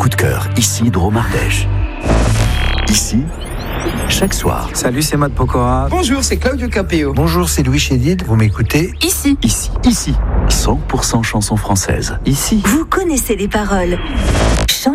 coup de cœur, ici Drôme Ardèche. Ici, chaque soir. Salut, c'est Matt Pokora. Bonjour, c'est Claudio Capéo. Bonjour, c'est Louis Chédid. Vous m'écoutez Ici. Ici. Ici. 100% chansons françaises. Ici. Vous connaissez les paroles.